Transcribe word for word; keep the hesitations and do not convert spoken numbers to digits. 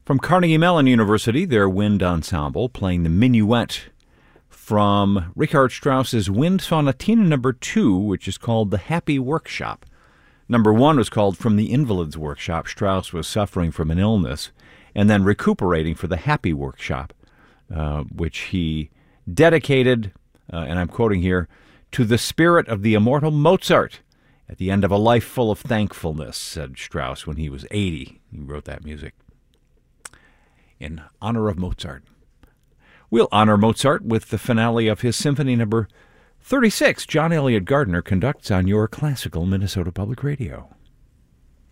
From Carnegie Mellon University, their wind ensemble playing the Minuet from Richard Strauss's Wind Sonatina Number Two, which is called The Happy Workshop. Number one was called From the Invalid's Workshop. Strauss was suffering from an illness and then recuperating for the Happy Workshop, uh, which he dedicated, uh, and I'm quoting here, to the spirit of the immortal Mozart at the end of a life full of thankfulness, said Strauss when he was eighty. He wrote that music in honor of Mozart. We'll honor Mozart with the finale of his Symphony Number thirty-six, John Elliott Gardner conducts on your classical Minnesota Public Radio.